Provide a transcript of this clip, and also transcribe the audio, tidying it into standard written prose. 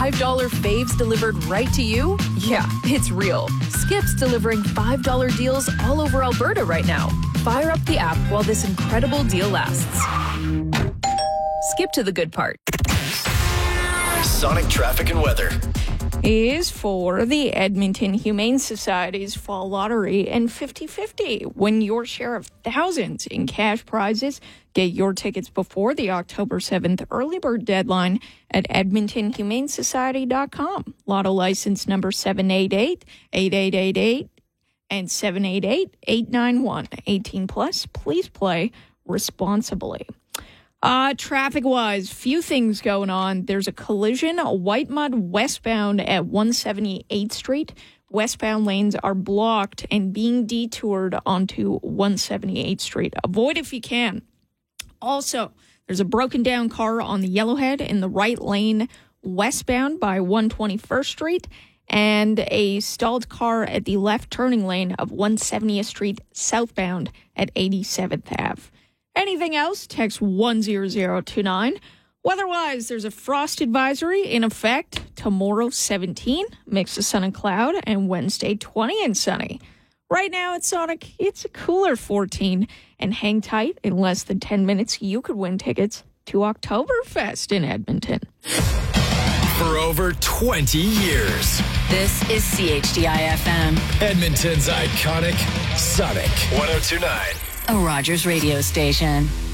$5 faves delivered right to you? Yeah, it's real. Skip's delivering $5 deals all over Alberta right now. Fire up the app while this incredible deal lasts. Skip to the good part. Sonic traffic and weather is for the Edmonton Humane Society's Fall Lottery and 50-50. Win your share of thousands in cash prizes. Get your tickets before the October 7th early bird deadline at edmontonhumanesociety.com. Lotto license number 788-8888 and 788-891. 18 plus. Please play responsibly. Traffic-wise, few things going on. There's a collision, a white mud westbound at 178th Street. Westbound lanes are blocked and being detoured onto 178th Street. Avoid if you can. Also, there's a broken down car on the Yellowhead in the right lane westbound by 121st Street and a stalled car at the left turning lane of 170th Street southbound at 87th Ave. Anything else? Text 10029. Weather-wise, there's a frost advisory in effect. Tomorrow, 17, mix of sun and cloud, and Wednesday, 20 and sunny. Right now at Sonic, it's a cooler 14, and hang tight. In less than 10 minutes, you could win tickets to Oktoberfest in Edmonton. for over 20 years. This is CHDI-FM, Edmonton's iconic Sonic 102.9. a Rogers radio station.